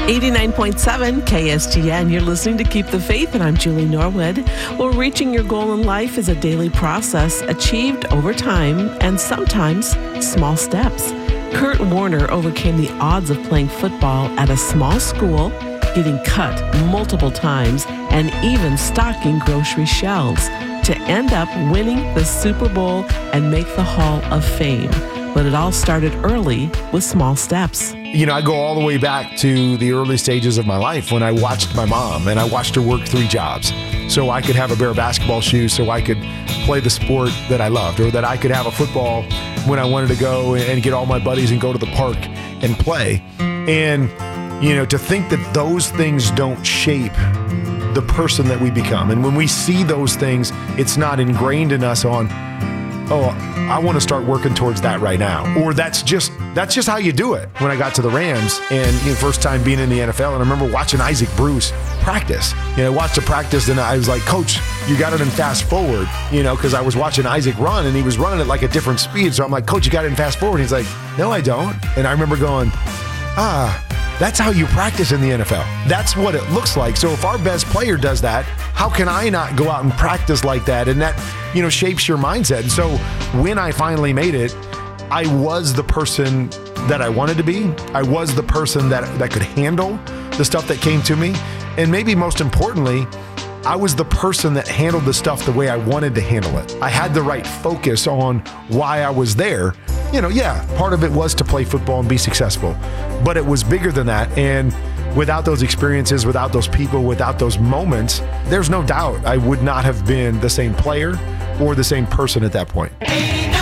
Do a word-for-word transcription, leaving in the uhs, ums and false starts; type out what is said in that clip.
eighty-nine point seven K S G N. You're listening to Keep the Faith, and I'm Julie Norwood. Well, reaching your goal in life is a daily process achieved over time and sometimes small steps. Kurt Warner overcame the odds of playing football at a small school, getting cut multiple times, and even stocking grocery shelves to end up winning the Super Bowl and make the Hall of Fame. But it all started early with small steps. You know, I go all the way back to the early stages of my life when I watched my mom and I watched her work three jobs so I could have a pair of basketball shoes, so I could play the sport that I loved, or that I could have a football when I wanted to go and get all my buddies and go to the park and play. And, you know, to think that those things don't shape the person that we become. And when we see those things, it's not ingrained in us on, oh, I want to start working towards that right now. Or that's just that's just how you do it. When I got to the Rams and, you know, first time being in the N F L, and I remember watching Isaac Bruce practice. You know, I watched the practice and I was like, Coach, you got it in fast forward, you know, because I was watching Isaac run and he was running at like a different speed. So I'm like, Coach, you got it in fast forward. And he's like, no, I don't. And I remember going, ah, that's how you practice in the N F L. That's what it looks like. So if our best player does that, how can I not go out and practice like that? And that, you know, shapes your mindset. And so when I finally made it, I was the person that I wanted to be. I was the person that, that could handle the stuff that came to me. And maybe most importantly, I was the person that handled the stuff the way I wanted to handle it. I had the right focus on why I was there. You know, yeah, part of it was to play football and be successful, but it was bigger than that. And without those experiences, without those people, without those moments, there's no doubt I would not have been the same player or the same person at that point.